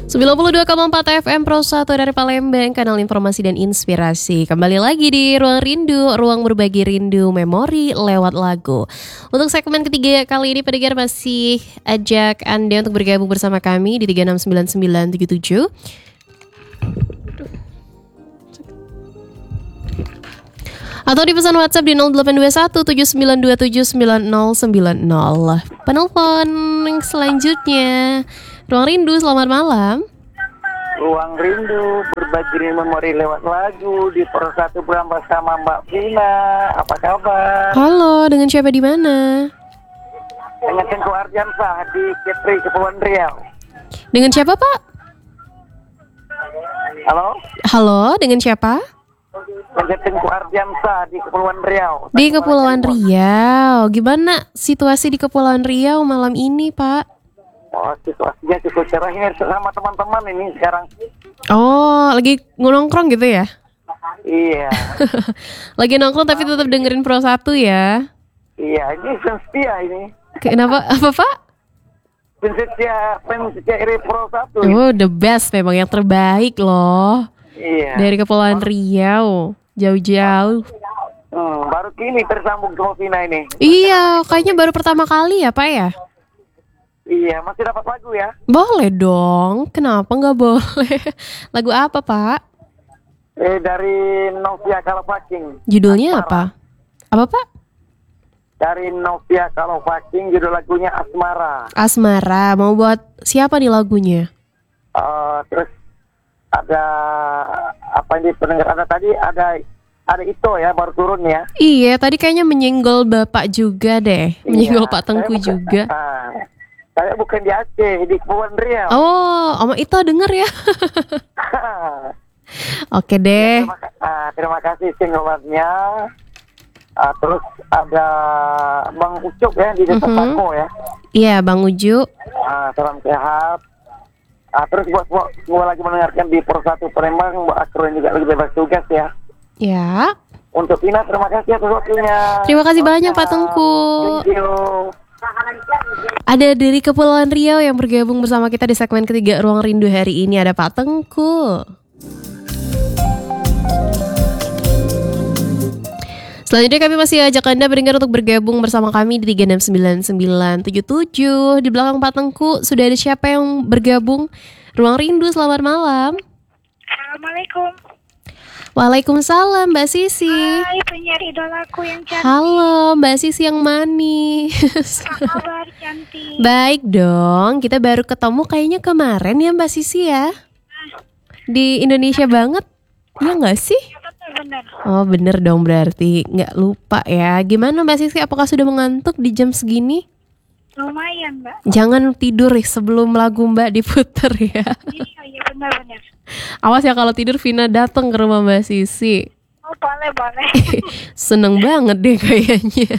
92,4 FM Pro 1 dari Palembang, kanal informasi dan inspirasi. Kembali lagi di Ruang Rindu, ruang berbagi rindu memori lewat lagu. Untuk segmen ketiga kali ini, pendengar masih ajak Anda untuk bergabung bersama kami di 369977. Atau di pesan WhatsApp di 082179279090. Penelpon yang selanjutnya, Ruang Rindu, selamat malam. Ruang Rindu, berbagi memori lewat lagu di Pro 1 program bersama Mbak Vina. Apa kabar? Halo, dengan siapa di mana? Dengan Tengku Ardiansah di Kepri, Kepulauan Riau. Dengan siapa, Pak? Halo? Halo, dengan siapa? Dengan Tengku Ardiansah di Kepulauan Riau. Di Kepulauan Riau. Gimana situasi di Kepulauan Riau malam ini, Pak? Oh, situasinya cukup cerah ini sama teman-teman ini sekarang. Oh, lagi nongkrong gitu ya? Iya. Lagi nongkrong tapi tetap dengerin Pro 1 ya? Iya, ini sensetia ini. Kenapa? Apa, Pak? Sensetia iri Pro 1. Oh, the best, memang yang terbaik loh. Iya. Dari Kepulauan Riau, jauh-jauh. Baru kini tersambung sama Vina ini. Iya, kayaknya baru pertama kali ya, Pak ya? Iya, masih dapat lagu ya? Boleh dong, kenapa nggak boleh? Lagu apa, Pak? Dari Novia Kalopaking. Judulnya Asmara. apa, Pak? Dari Novia Kalopaking, judul lagunya Asmara. Asmara, mau buat siapa nih lagunya? Terus ada apa yang pendengar ada tadi, ada itu ya, baru turun ya. Iya, tadi kayaknya menyenggol Bapak juga deh, menyenggol Pak Tengku juga. Saya bukan di Aceh, di Kepulauan Riau. Oh, Om Ito denger ya. Oke deh. Terima kasih singgolannya. Terus ada Bang Ucup ya di Desa Pako ya. Iya, Bang Uju. Salam sehat. Terus buat semua lagi mendengarkan di Pro 1 Palembang, Mbak Akron juga lagi bebas tugas ya. Ya. Untuk Tina, terima kasih atas waktunya. Terima kasih banyak Pak Tengku. Thank you. Ada dari Kepulauan Riau yang bergabung bersama kita di segmen ketiga Ruang Rindu hari ini. Ada Pak Tengku. Selanjutnya kami masih ajak Anda pendengar untuk bergabung bersama kami di 369977. Di belakang Pak Tengku sudah ada siapa yang bergabung? Ruang Rindu, selamat malam. Assalamualaikum. Waalaikumsalam, Mbak Sisi. Hai, penyiar idolaku yang cantik. Halo, Mbak Sisi yang manis. Apa kabar, cantik? Baik dong, kita baru ketemu kayaknya kemarin ya Mbak Sisi ya. Di Indonesia banget, ya nggak sih? Benar. Oh bener dong, berarti nggak lupa ya. Gimana Mbak Sisi, apakah sudah mengantuk di jam segini? Lumayan, Mbak. Jangan tidur sebelum lagu Mbak diputer ya. Iya, benar-benar. Awas ya kalau tidur Vina datang ke rumah Mbak Sisi. Oh, boleh. Seneng banget deh kayaknya.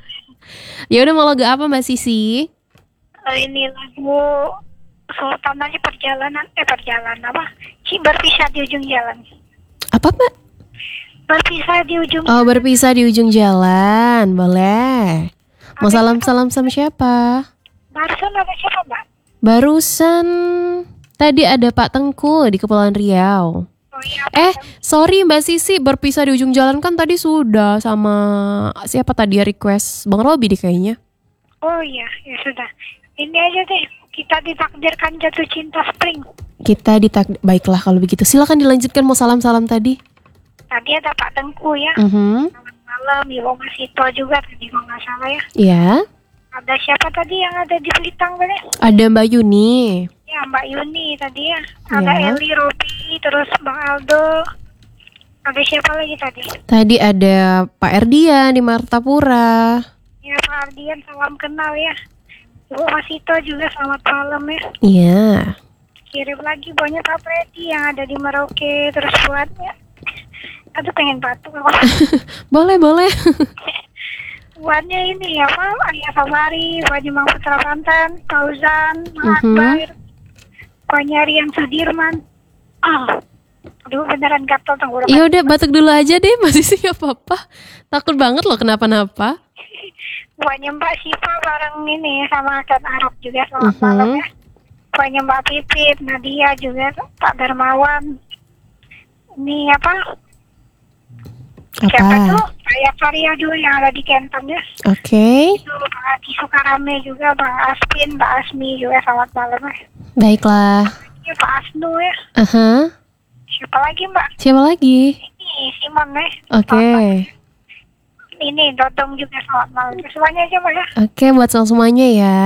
Ya udah, mau lagu apa Mbak Sisi? Ini lagu Sultan aja perjalanan apa? Berpisah di ujung jalan. Apa Mbak? Berpisah di ujung. Oh, berpisah di ujung jalan, boleh. Mau salam-salam sama siapa? Barusan ada siapa, Mbak? Barusan tadi ada Pak Tengku di Kepulauan Riau. Oh iya. Sorry Mbak Sisi, berpisah di ujung jalan kan tadi sudah sama siapa tadi ya, request Bang Robi deh kayaknya. Oh iya, ya sudah. Ini aja deh, kita ditakdirkan jatuh cinta spring. Baiklah kalau begitu. Silakan dilanjutkan, mau salam-salam tadi. Tadi ada Pak Tengku ya. Malam, Ibu Masito juga tadi kalau nggak salah ya. Iya. Ada siapa tadi yang ada di Pelitang tadi? Ada Mbak Yuni. Ya, Mbak Yuni tadi ya. Ada Eli, Robi, terus Bang Aldo. Ada siapa lagi tadi? Tadi ada Pak Erdian di Martapura. Ya, Pak Ardian, salam kenal ya. Ibu Masito juga selamat malam ya. Iya. Kirim lagi banyak Pak Freddy yang ada di Merauke, terus buatnya. Aduh, pengen batuk aku. Boleh. Buatnya ini ya, Pak Ayah Sabari, Pak Jemang Putra Pantan, Fauzan, Akbar, Pak Nyarian Sudirman. Aduh, beneran gatel tenggorokan. Ya udah, batuk dulu aja deh, masih sih nggak apa-apa. Takut banget loh kenapa-napa. Buatnya Mbak Siva bareng ini sama Ken Arab juga, selamat malam ya. pokoknya Mbak Pipit, Nadia juga, Pak Darmawan. Ini apa? Siapa tuh? Kayak Varia dulu yang ada di Kenton ya. Oke. Itu Pak Adi Sukarame juga, Bang Aspin, Mbak Asmi juga, selamat malam ya. Baiklah. Ini Pak Asnu ya. Aha. Siapa lagi Mbak? Siapa lagi? Ini Simon ya. Oke. Ini Dodong juga, selamat malam. Semuanya aja Mbak ya. Oke, buat semuanya ya.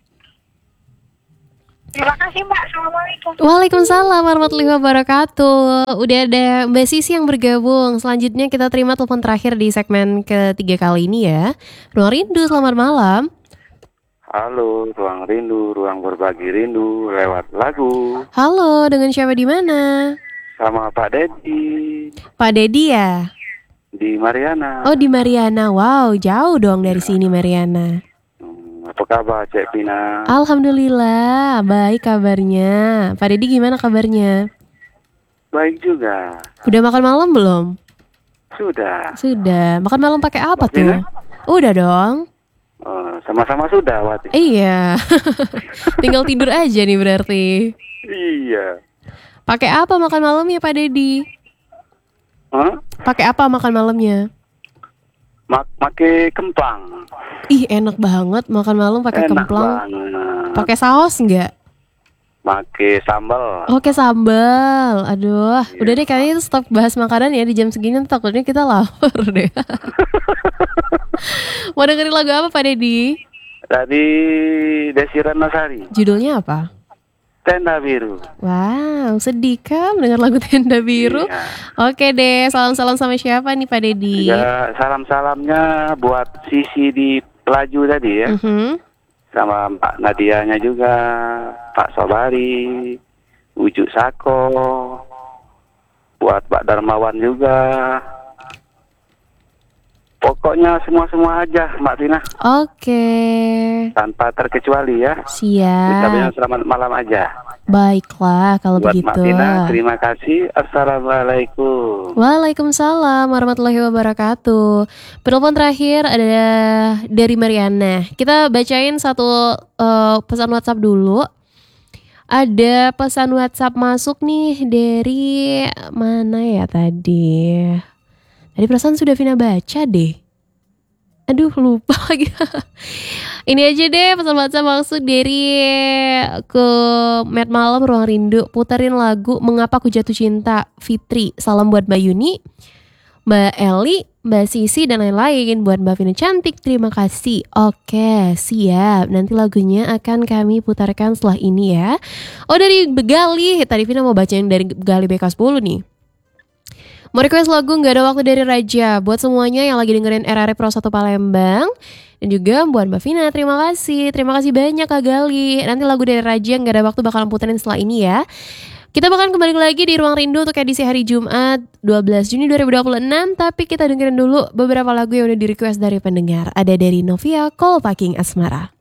Terima kasih Mbak, Assalamualaikum. Waalaikumsalam warahmatullahi wabarakatuh. Udah ada Mbak Sisi yang bergabung. Selanjutnya kita terima telepon terakhir di segmen ketiga kali ini ya. Ruang Rindu, selamat malam. Halo, Ruang Rindu, Ruang Berbagi Rindu lewat lagu. Halo, dengan siapa di mana? Sama Pak Dedi Pak Dedi ya? di Mariana. Oh, di Mariana. Wow, jauh dong dari sini Mariana. Apa kabar Cek Pina? Alhamdulillah, baik kabarnya. Pak Dedi gimana kabarnya? Baik juga. Udah makan malam belum? Sudah. Sudah. Makan malam pakai apa Mbak tuh? Tina? Udah dong. Sama-sama sudah, Wati. Iya. Tinggal tidur aja nih berarti. Iya. Pakai apa makan malamnya Pak Dedi? Hah? Pakai apa makan malamnya? Pakai kemplang. Ih, enak banget makan malam pakai Enak kemplang. banget. Pakai saus enggak? Pakai sambal. Oke, sambal. Aduh, udah deh kayaknya itu stop bahas makanan ya di jam segini, takutnya kita lapar deh. Mau dengerin lagu apa Pak Dedi? Tadi Desiran Nasari. Judulnya apa? Tenda Biru. Wow, sedih kan dengar lagu Tenda Biru. Iya. Oke deh, salam-salam sama siapa nih Pak Dedi? Ya, salam-salamnya buat Sisi di Pelaju tadi ya. Sama Mbak Nadianya juga, Pak Sobari, Ujuk Sako, buat Pak Darmawan juga. Pokoknya semua-semua aja Mbak Tina. Oke. Tanpa terkecuali ya. Siap. Ucapnya selamat malam aja. Baiklah kalau Buat begitu. Mbak Tina, terima kasih. Assalamualaikum. Waalaikumsalam warahmatullahi wabarakatuh. Penelpon terakhir ada dari Mariana. Kita bacain satu pesan WhatsApp dulu. Ada pesan WhatsApp masuk nih dari mana ya tadi? Tadi perasaan sudah Vina baca deh. Aduh lupa lagi. Ini aja deh pesan WhatsApp masuk dari ke Met Malam Ruang Rindu. Puterin lagu Mengapa Ku Jatuh Cinta Fitri. Salam buat Mbak Yuni, Mbak Eli, Mbak Sisi dan lain-lain. Buat Mbak Vina cantik, terima kasih. Oke, siap. Nanti lagunya akan kami putarkan setelah ini ya. Oh, dari Begali. Tadi Vina mau bacain dari Begali BK10 nih. Mau request lagu Gak Ada Waktu dari Raja. Buat semuanya yang lagi dengerin RRI Pro 1 Palembang. Dan juga buat Mbak Vina, terima kasih. Terima kasih banyak Kak Gali. Nanti lagu dari Raja Gak Ada Waktu bakalan puterin setelah ini ya. Kita bakalan kembali lagi di Ruang Rindu untuk edisi hari Jumat 12 Juni 2026. Tapi kita dengerin dulu beberapa lagu yang udah di request dari pendengar. Ada dari Novia, Call Packing Asmara.